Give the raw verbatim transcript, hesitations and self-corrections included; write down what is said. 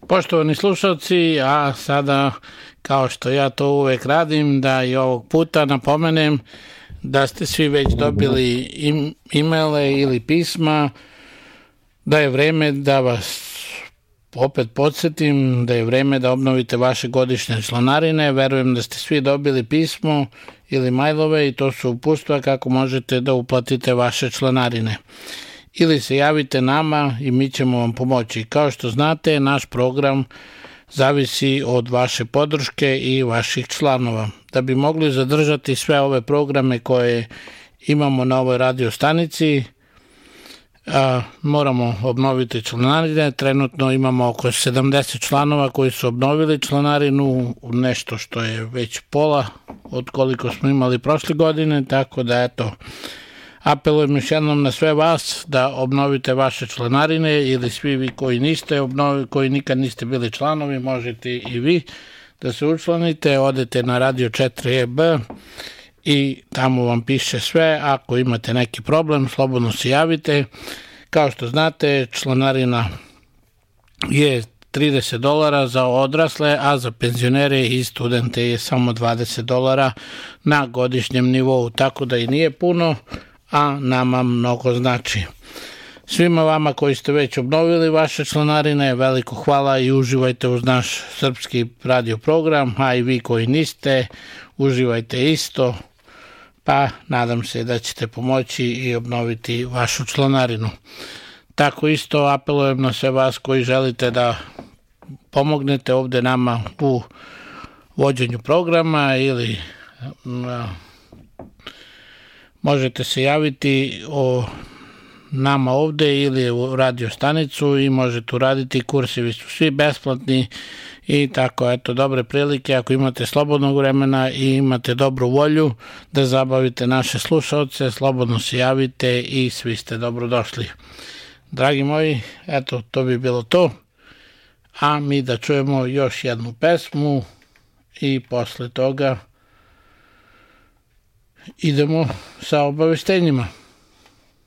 Poštovani slušalci, a sada, kao što ja to uvek radim, da i ovog puta napomenem da ste svi već dobili e-maile ili pisma, da je vreme da vas opet podsjetim, da je vreme da obnovite vaše godišnje članarine. Verujem da ste svi dobili pismo ili mailove i to su uputstva kako možete da uplatite vaše članarine. Ili se javite nama i mi ćemo vam pomoći. Kao što znate, naš program zavisi od vaše podrške i vaših članova. Da bi mogli zadržati sve ove programe koje imamo na ovoj radio stanici, a, moramo obnoviti članarine. Trenutno imamo oko sedamdeset članova koji su obnovili članarinu, nešto što je već pola od koliko smo imali prošle godine, tako da eto, apelujem još jednom na sve vas da obnovite vaše članarine ili svi vi koji niste obnovili, koji nikad niste bili članovi, možete i vi da se učlanite, odete na Radio četiri E B i tamo vam piše sve. Ako imate neki problem, slobodno se javite. Kao što znate, članarina je trideset dolara za odrasle, a za penzionere i studente je samo dvadeset dolara na godišnjem nivou, tako da i nije puno, a nama mnogo znači. Svima vama koji ste već obnovili vaše članarine, veliko hvala i uživajte uz naš srpski radio program, a i vi koji niste, uživajte isto, pa nadam se da ćete pomoći i obnoviti vašu članarinu. Tako isto apelujem na sve vas koji želite da pomognete ovde nama u vođenju programa ili a, možete se javiti o nama ovde ili u radio stanicu i možete uraditi. Kursevi su svi besplatni i tako, eto, dobre prilike. Ako imate slobodnog vremena i imate dobru volju da zabavite naše slušalce, slobodno se javite i svi ste dobrodošli. Dragi moji, eto, to bi bilo to. A mi da čujemo još jednu pesmu i posle toga idemo sa obaveštenjima.